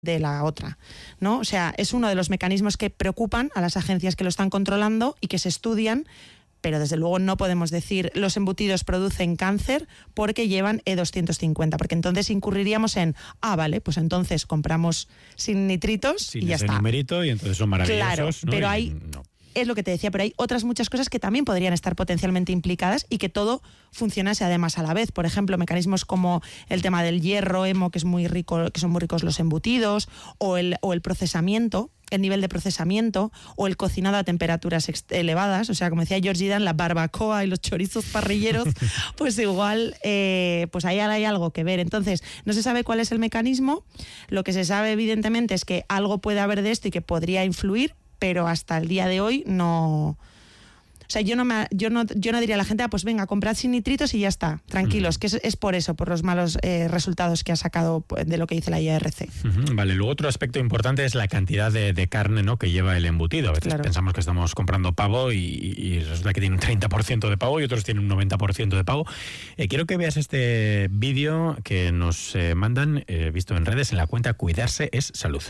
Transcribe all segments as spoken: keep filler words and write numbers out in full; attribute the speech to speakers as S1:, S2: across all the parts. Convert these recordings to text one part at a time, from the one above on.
S1: de la otra, ¿no? O sea, es uno de los mecanismos que preocupan a las agencias que lo están controlando y que se estudian, pero desde luego no podemos decir los embutidos producen cáncer porque llevan E doscientos cincuenta, porque entonces incurriríamos en, ah, vale, pues entonces compramos sin nitritos
S2: sin
S1: y ya
S2: ese
S1: está.
S2: numerito y entonces son maravillosos.
S1: Claro,
S2: ¿no?
S1: pero
S2: y,
S1: hay...
S2: no.
S1: Es lo que te decía, pero hay otras muchas cosas que también podrían estar potencialmente implicadas y que todo funcionase además a la vez. Por ejemplo, mecanismos como el tema del hierro, hemo, que es muy rico, que son muy ricos los embutidos, o el, o el procesamiento, el nivel de procesamiento, o el cocinado a temperaturas elevadas. O sea, como decía George Dan, la barbacoa y los chorizos parrilleros, pues igual, eh, pues ahí hay algo que ver. Entonces, no se sabe cuál es el mecanismo. Lo que se sabe, evidentemente, es que algo puede haber de esto y que podría influir, pero hasta el día de hoy no... O sea, yo no, me, yo no, yo no diría a la gente, ah, pues venga, comprad sin nitritos y ya está, tranquilos, uh-huh. que es, es por eso, por los malos eh, resultados que ha sacado de lo que dice la I A R C.
S2: Uh-huh. Vale, luego otro aspecto importante es la cantidad de, de carne, ¿no?, que lleva el embutido. A veces claro. pensamos que estamos comprando pavo y, y resulta que tiene un treinta por ciento de pavo y otros tienen un noventa por ciento de pavo. Eh, quiero que veas este vídeo que nos eh, mandan, eh, visto en redes, en la cuenta Cuidarse es Salud.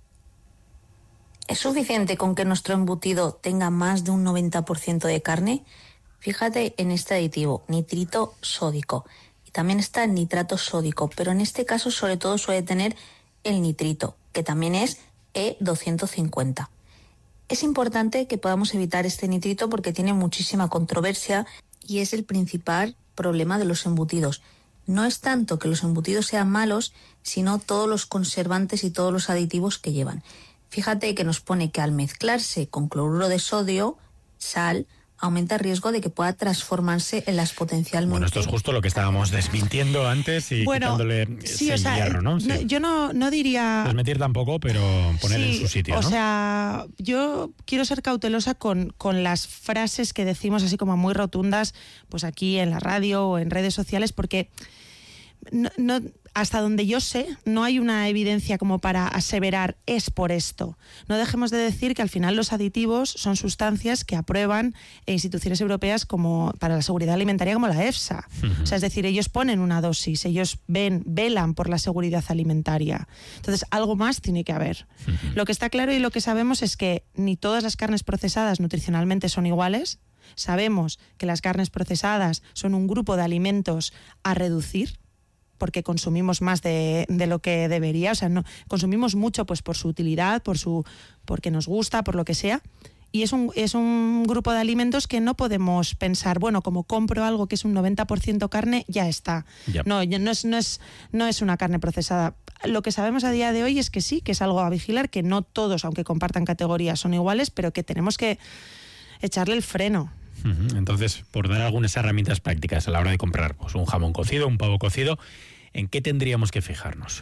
S3: ¿Es suficiente con que nuestro embutido tenga más de un noventa por ciento de carne? Fíjate en este aditivo, nitrito sódico. Y también está el nitrato sódico, pero en este caso sobre todo suele tener el nitrito, que también es E doscientos cincuenta. Es importante que podamos evitar este nitrito porque tiene muchísima controversia y es el principal problema de los embutidos. No es tanto que los embutidos sean malos, sino todos los conservantes y todos los aditivos que llevan. Fíjate que nos pone que al mezclarse con cloruro de sodio, sal, aumenta el riesgo de que pueda transformarse en las potencialmente...
S2: Bueno, esto es justo lo que estábamos desmintiendo antes y
S1: bueno,
S2: quitándole
S1: sí,
S2: ese
S1: o sea,
S2: hierro, ¿no? Sí.
S1: no yo no, no diría...
S2: Desmentir tampoco, pero poner
S1: sí,
S2: en su sitio,
S1: o
S2: ¿no?
S1: O sea, yo quiero ser cautelosa con, con las frases que decimos así como muy rotundas, pues aquí en la radio o en redes sociales, porque... No, no, hasta donde yo sé, no hay una evidencia como para aseverar es por esto. No dejemos de decir que al final los aditivos son sustancias que aprueban instituciones europeas como para la seguridad alimentaria como la EFSA. Uh-huh. O sea, es decir, ellos ponen una dosis, ellos ven, velan por la seguridad alimentaria. Entonces, algo más tiene que haber. Uh-huh. Lo que está claro y lo que sabemos es que ni todas las carnes procesadas nutricionalmente son iguales. Sabemos que las carnes procesadas son un grupo de alimentos a reducir, porque consumimos más de, de lo que debería, o sea, no consumimos mucho pues por su utilidad, por su porque nos gusta, por lo que sea, y es un es un grupo de alimentos que no podemos pensar, bueno, como compro algo que es un noventa por ciento carne, ya está. Yep. No, no es no es no es una carne procesada. Lo que sabemos a día de hoy es que sí, que es algo a vigilar, que no todos, aunque compartan categorías, son iguales, pero que tenemos que echarle el freno.
S2: Entonces, por dar algunas herramientas prácticas a la hora de comprar pues, un jamón cocido, un pavo cocido, ¿en qué tendríamos que fijarnos?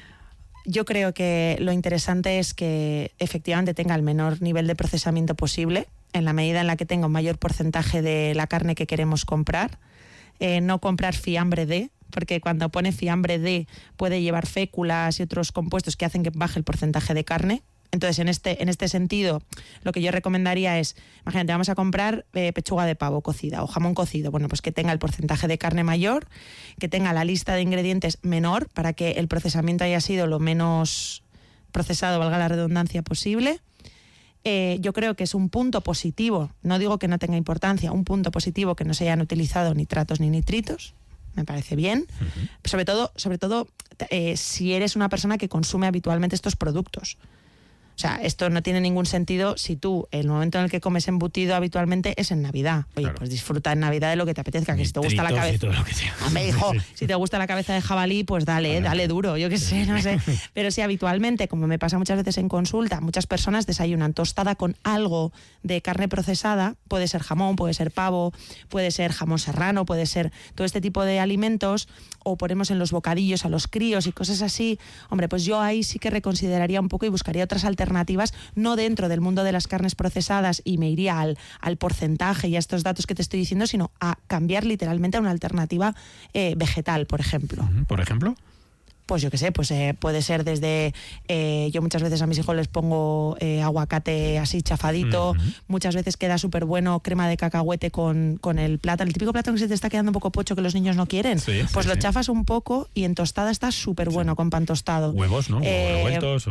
S1: Yo creo que lo interesante es que efectivamente tenga el menor nivel de procesamiento posible, en la medida en la que tenga un mayor porcentaje de la carne que queremos comprar. Eh, no comprar fiambre de, porque cuando pone fiambre de puede llevar féculas y otros compuestos que hacen que baje el porcentaje de carne. Entonces, en este, en este sentido, lo que yo recomendaría es, imagínate, vamos a comprar eh, pechuga de pavo cocida o jamón cocido, bueno, pues que tenga el porcentaje de carne mayor, que tenga la lista de ingredientes menor para que el procesamiento haya sido lo menos procesado, valga la redundancia, posible. Eh, yo creo que es un punto positivo, no digo que no tenga importancia, un punto positivo que no se hayan utilizado nitratos ni nitritos, me parece bien, uh-huh. sobre todo, sobre todo eh, si eres una persona que consume habitualmente estos productos. O sea, esto no tiene ningún sentido si tú, el momento en el que comes embutido habitualmente es en Navidad. Oye, claro. Pues disfruta en Navidad de lo que te apetezca, que si te gusta la cabeza... Hombre, hijo, si te gusta la cabeza de jabalí, pues dale, bueno, dale duro, yo qué sé, no sé. Pero si habitualmente, como me pasa muchas veces en consulta, muchas personas desayunan tostada con algo de carne procesada, puede ser jamón, puede ser pavo, puede ser jamón serrano, puede ser todo este tipo de alimentos, o ponemos en los bocadillos a los críos y cosas así, hombre, pues yo ahí sí que reconsideraría un poco y buscaría otras alternativas alternativas, no dentro del mundo de las carnes procesadas y me iría al, al porcentaje y a estos datos que te estoy diciendo, sino a cambiar literalmente a una alternativa eh, vegetal, por ejemplo.
S2: ¿Por ejemplo?
S1: pues yo qué sé, pues eh, puede ser desde, eh, yo muchas veces a mis hijos les pongo eh, aguacate así chafadito, uh-huh. muchas veces queda súper bueno crema de cacahuete con, con el plátano, el típico plátano que se te está quedando un poco pocho que los niños no quieren, sí, pues sí, lo sí. chafas un poco y en tostada está súper bueno sí. con pan tostado.
S2: Huevos, ¿no? Eh, revueltos.